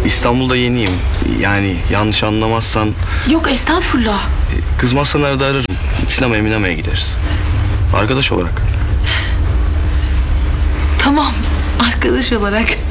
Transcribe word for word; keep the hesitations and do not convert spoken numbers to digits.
İstanbul'da yeniyim. Yani yanlış anlamazsan... Yok estağfurullah. Kızmazsan arada ararım. Sinemaya minemaya gideriz. Arkadaş olarak. Tamam, arkadaş olarak.